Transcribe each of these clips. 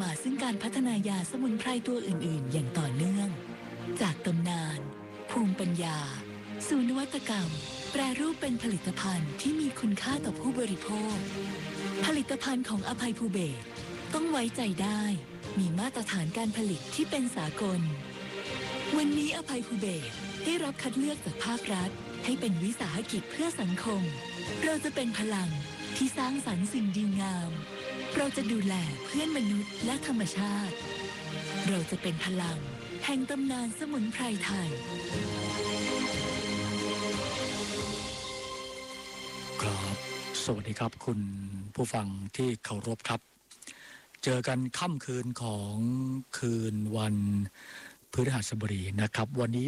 มาซึ่งการพัฒนายาสมุนไพรตัวอื่นๆอย่างต่อเนื่องจากตำนานภูมิปัญญาสู่นวัตกรรมแปรรูปเป็นผลิตภัณฑ์ที่มีคุณค่าต่อผู้บริโภคผลิตภัณฑ์ของอภัยภูเบศรต้องไว้ใจได้มีมาตรฐานการผลิตที่เป็นสากลวันนี้อภัยภูเบศรได้รับคัดเลือกจากภาครัฐให้เป็นวิสาหกิจเพื่อสังคมเราจะเป็นพลังที่สร้างสรรค์สิ่งดีงามเราจะดูแลเพื่อนมนุษย์และธรรมชาติเราจะเป็นพลังแห่งตำนานสมุนไพรไทยครับสวัสดีครับคุณผู้ฟังที่เคารพครับเจอกันค่ำคืนของคืนวันพฤหัสบดีนะครับวันนี้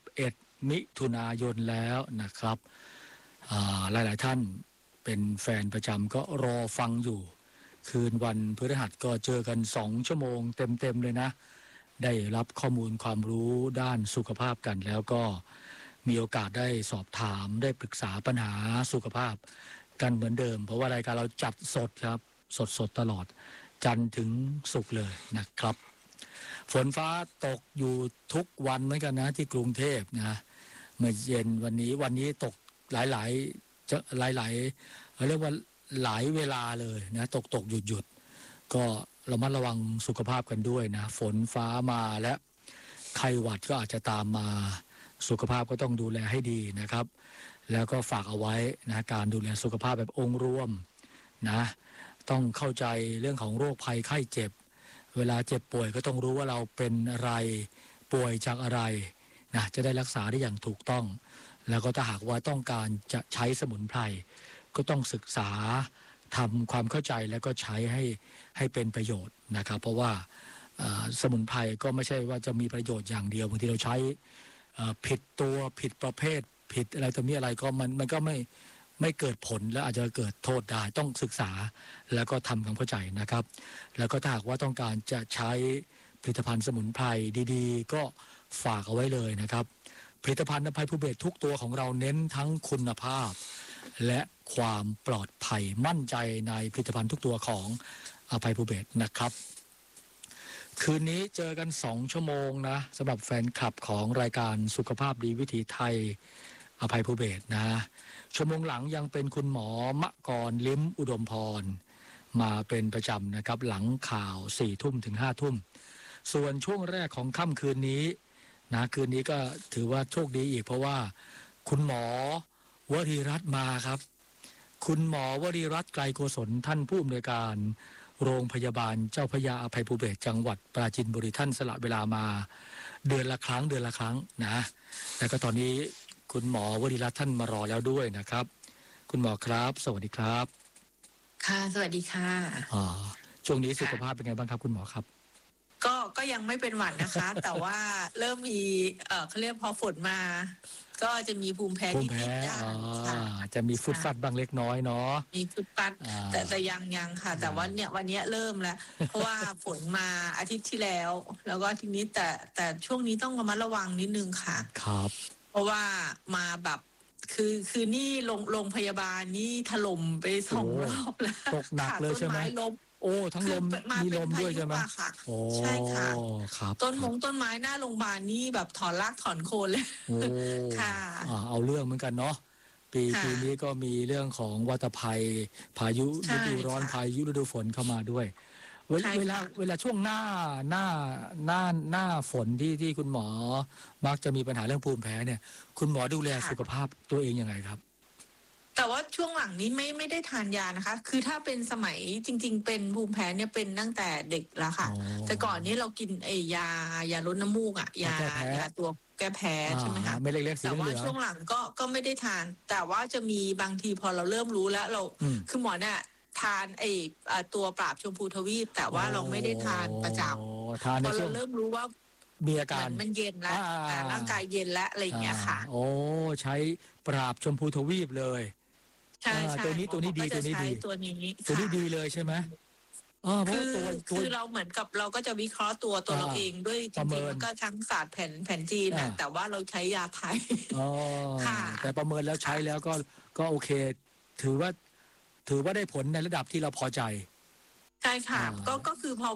11มิถุนายนแล้วนะครับหลายๆท่านเป็นแฟนประจำก็รอฟังอยู่คืนวันพฤหัสก็เจอกัน2ชั่วโมงเต็มๆเลยนะได้รับข้อมูลความรู้ด้านสุขภาพกันแล้วก็มีโอกาสได้สอบถามได้ปรึกษาปัญหาสุขภาพกันเหมือนเดิมเพราะว่ารายการเราจัดสดครับสดตลอดจันทร์ถึงศุกร์เลยนะครับฝนฟ้าตกอยู่ทุกวันเหมือนกันนะที่กรุงเทพนะเมื่อเย็นวันนี้ตกหลายเรียกว่าหลายเวลาเลยนะตกหยุดก็ระมัดระวังสุขภาพกันด้วยนะฝนฟ้ามาและไข้หวัดก็อาจจะตามมาสุขภาพก็ต้องดูแลให้ดีนะครับแล้วก็ฝากเอาไว้นะการดูแลสุขภาพแบบองค์รวมนะต้องเข้าใจเรื่องของโรคภัยไข้เจ็บเวลาเจ็บป่วยก็ต้องรู้ว่าเราเป็นอะไรป่วยจากอะไรนะจะได้รักษาได้อย่างถูกต้องแล้วก็ถ้าหากว่าต้องการจะใช้สมุนไพรก็ต้องศึกษาทำความเข้าใจแล้วก็ใช้ให้เป็นประโยชน์นะครับเพราะว่าสมุนไพรก็ไม่ใช่ว่าจะมีประโยชน์อย่างเดียวบางทีเราใช้ผิดตัวผิดประเภทผิดอะไรตัวนี้อะไรก็มันก็ไม่เกิดผลและอาจจะเกิดโทษได้ต้องศึกษาแล้วก็ทำความเข้าใจนะครับแล้วก็ถ้าหากว่าต้องการจะใช้ผลิตภัณฑ์สมุนไพรดีๆก็ฝากเอาไว้เลยนะครับผลิตภัณฑ์อภัยภูเบศรทุกตัวของเราเน้นทั้งคุณภาพและความปลอดภัยมั่นใจในผลิตภัณฑ์ทุกตัวของอภัยภูเบศรนะครับคืนนี้เจอกัน2ชั่วโมงนะสำหรับแฟนคลับของรายการสุขภาพดีวิถีไทยอภัยภูเบศรนะชั่วโมงหลังยังเป็นคุณหมอมะกรลิ้มอุดมพรมาเป็นประจำนะครับหลังข่าว 4 ทุ่มถึง 5 ทุ่มส่วนช่วงแรกของค่ำคืนนี้นะคืนนี้ก็ถือว่าโชคดีอีกเพราะว่าคุณหมอวรีรัตน์มาครับคุณหมอวรีรัตน์ไกรโกศลท่านผู้อำนวยการโรงพยาบาลเจ้าพระยาอภัยภูเบศรจังหวัดปราจีนบุรีท่านสละเวลามาเดือนละครั้งนะแล้วก็ตอนนี้คุณหมอวรีรัตน์ท่านมารอแล้วด้วยนะครับคุณหมอครับสวัสดีครับค่ะสวัสดีค่ะช่วงนี้สุขภาพเป็นไงบ้างครับคุณหมอครับก็ยังไม่เป็นหวัดนะคะ แต่ว่าเริ่มมีเขาเรียกพอฝนมาก็จะมีภูมิแพ้นิดๆจะมีฟุดฟัดบางเล็กน้อยเนาะมีฟุดฟัดแต่ยังค่ะแต่ว่าเนี่ยวันนี้เริ่มแล้วเพราะว่าฝนมาอาทิตย์ที่แล้วก็ทีนี้แต่ช่วงนี้ต้องระมัดระวังนิดนึงค่ะครับเพราะว่ามาแบบคือนี่โรงพยาบาลนี่ถล่มไป2 รอบแล้วตกหนักเลยใช่ไหมโอ้ทั้งลมมีลมด้วยใช่ไหมโอ้ใช่ค่ะครับต้นไม้หน้าโรงพยาบาลนี่แบบถอนรากถอนโคนเลยค่ะเอาเรื่องเหมือนกันเนาะปีนี้ก็มีเรื่องของวัฏภัยพายุฤดูร้อนพายุฤดูฝนเข้ามาด้วยเวลาช่วงหน้าฝนที่คุณหมอมักจะมีปัญหาเรื่องภูมิแพ้เนี่ยคุณหมอดูแลสุขภาพตัวเองยังไงครับแต่ว่าช่วงหลังนี้ไม่ได้ทานยานะคะคือถ้าเป็นสมัยจริงๆเป็นภูมิแพ้เนี่ยเป็นตั้งแต่เด็กแล้วค่ะแต่ก่อนนี้เรากินยาลดน้ำมูกยาตัวแก้แพ้ใช่ไหมคะไม่เล็กๆแต่ว่าช่วงหลังก็ไม่ได้ทานแต่ว่าจะมีบางทีพอเราเริ่มรู้แล้วเราคือหมอเนี่ยทานตัวปราบชมพูทวีปแต่ว่าเราไม่ได้ทานประจำพอเราเริ่มรู้ว่ามีอาการมันเย็นแล้วร่างกายเย็นแล้วอะไรอย่างเงี้ยค่ะใช้ปราบชมพูทวีปเลยใช่ตัวนี้ดีตัวนี้ดีเลยใช่ไหมคือเราเหมือนกับเราก็จะวิเคราะห์ตัวเราเองด้วยจริงๆก็ทั้งศาสตร์แผนจีนนะแต่ว่าเราใช้ยาไทยค่ะแต่ประเมินแล้วใช้แล้วก็โอเคถือว่าได้ผลในระดับที่เราพอใจใช่ค่ะก็คือพอ